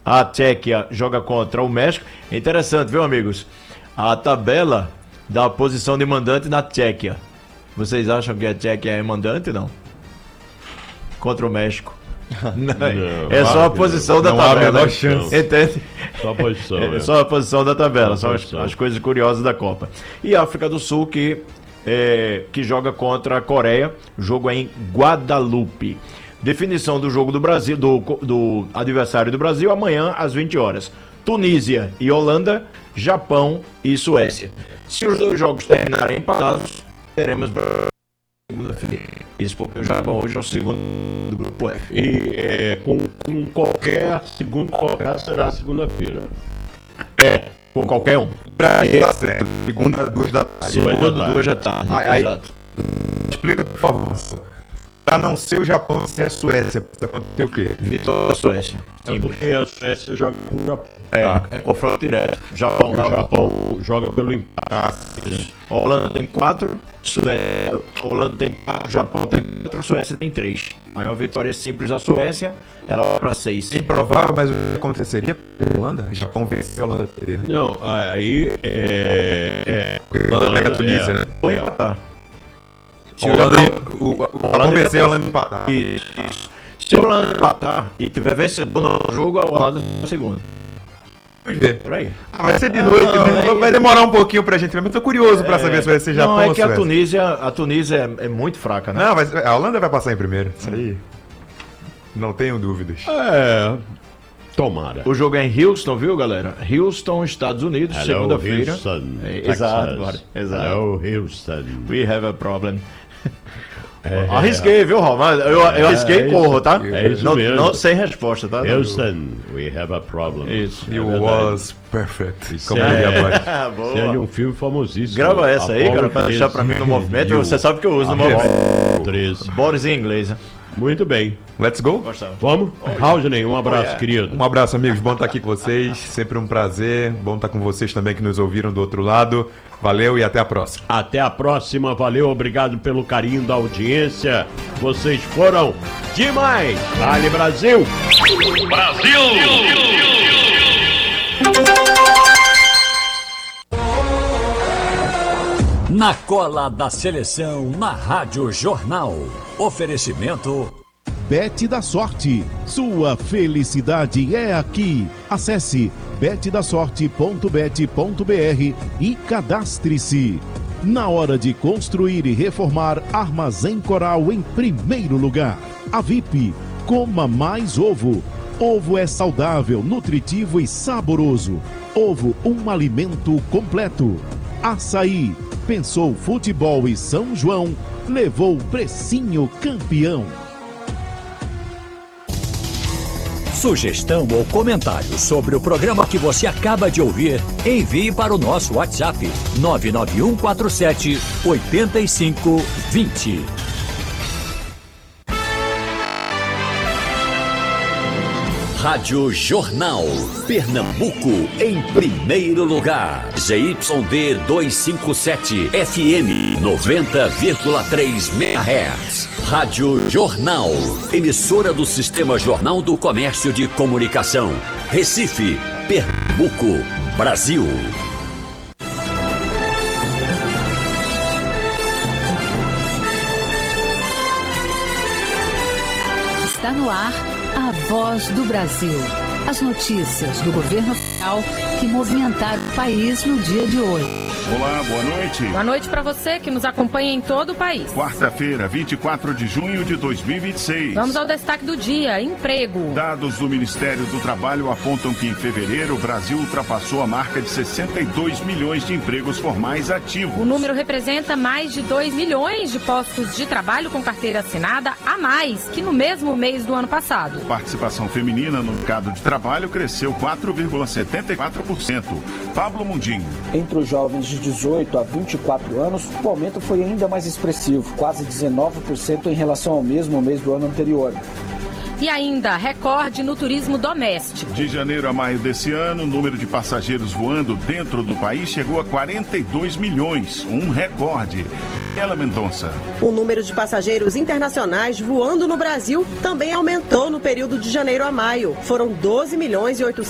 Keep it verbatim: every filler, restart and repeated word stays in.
A Tchequia joga contra o México. É interessante, viu, amigos? A tabela da posição de mandante na Tchequia. Vocês acham que a Tchequia é mandante, não? Contra o México. Não, não, é só a posição da tabela. Não chance. Entende? Só a posição. É, é. só a posição da tabela. Só as, posição. as coisas curiosas da Copa. E a África do Sul, que, é, que joga contra a Coreia. O jogo é em Guadalupe. Definição do jogo do Brasil, do, do adversário do Brasil, amanhã às vinte horas. Tunísia e Holanda, Japão e Suécia. Se os dois jogos terminarem empatados, teremos segunda-feira. Isso porque o Japão hoje é o segundo do grupo F. E é, com, com qualquer segundo colocado será segunda-feira. É, com qualquer um. Pra ele, tá certo. Segunda, duas da tarde. Segunda, duas da tarde. Aí, aí, Exato. explica, por favor. Pra não ser o Japão, ser a Suécia, precisa acontecer o quê? Vitória da Suécia. É porque a Suécia joga com o Japão. É, é confronto direto. Japão, O Japão joga pelo empate. A Holanda tem quatro, Suécia, a Holanda tem quatro, Japão tem quatro, a Suécia tem três. Aí uma vitória simples da Suécia, ela vai para seis. Improvável, mas o que aconteceria? Holanda? Japão venceu a Holanda. Não, aí é. é Holanda pega a Tunísia, né? Foi empatar. Se o Holanda, o, o, o Japão vencer, a Holanda empatar. Isso, isso. Se a Holanda empatar e tiver vencedor no jogo, a Holanda é segundo. Por aí. Ah, vai ser de noite, não, né? Vai demorar um pouquinho pra gente, mas eu tô curioso pra saber é, se vai ser Japão ou Não, é que Suécia. a Tunísia, a Tunísia é, é muito fraca, né? Não, mas a Holanda vai passar em primeiro, isso aí. Não tenho dúvidas. É. Tomara. O jogo é em Houston, viu, galera? Houston, Estados Unidos, segunda-feira. Houston, é, exato, agora. Exato. Hello, Houston. We have a problem. É, arrisquei, viu, Romário? Eu, eu arrisquei e é corro, tá? É isso não, mesmo. Não, sem resposta, tá? Houston, we have a problem. Isso. You é was perfect. Isso Como é, é, Boa. Isso é de um filme famosíssimo. Grava essa aí, cara, pra deixar pra mim no movimento. Você sabe que eu uso no movimento. treze. Boris em inglês, né? Muito bem. Let's go? Gostava. Vamos? Raudney, um abraço, Oh, yeah. querido. Um abraço, amigos. Bom estar aqui com vocês. Sempre um prazer. Bom estar com vocês também que nos ouviram do outro lado. Valeu e até a próxima. Até a próxima. Valeu, obrigado pelo carinho da audiência. Vocês foram demais. Vale, Brasil! Brasil! Na cola da seleção, na Rádio Jornal. Oferecimento Bet da Sorte. Sua felicidade é aqui. Acesse bet da sorte ponto bet ponto br e cadastre-se. Na hora de construir e reformar, Armazém Coral em primeiro lugar. A V I P, coma mais ovo. Ovo é saudável, nutritivo e saboroso. Ovo, um alimento completo. Açaí, pensou futebol e São João, levou o precinho campeão. Sugestão ou comentário sobre o programa que você acaba de ouvir, envie para o nosso WhatsApp nove nove um quatro sete oito cinco dois zero. Rádio Jornal, Pernambuco em primeiro lugar. Z Y D duzentos e cinquenta e sete, F M noventa vírgula três megahertz. Rádio Jornal, emissora do Sistema Jornal do Comércio de Comunicação. Recife, Pernambuco, Brasil. Está no ar a Voz do Brasil. As notícias do governo federal que movimentaram o país no dia de hoje. Olá, boa noite. Boa noite para você que nos acompanha em todo o país. Quarta-feira, vinte e quatro de junho de dois mil e vinte e seis. Vamos ao destaque do dia: emprego. Dados do Ministério do Trabalho apontam que em fevereiro o Brasil ultrapassou a marca de sessenta e dois milhões de empregos formais ativos. O número representa mais de dois milhões de postos de trabalho com carteira assinada a mais que no mesmo mês do ano passado. Participação feminina no mercado de trabalho cresceu quatro vírgula setenta e quatro por cento. Pablo Mundim. Entre os jovens de dezoito a vinte e quatro anos, o aumento foi ainda mais expressivo, quase dezenove por cento em relação ao mesmo mês do ano anterior. E ainda, recorde no turismo doméstico. De janeiro a maio desse ano, o número de passageiros voando dentro do país chegou a quarenta e dois milhões, um recorde. Ela Mendonça. O número de passageiros internacionais voando no Brasil também aumentou no período de janeiro a maio. Foram doze milhões e oitocentos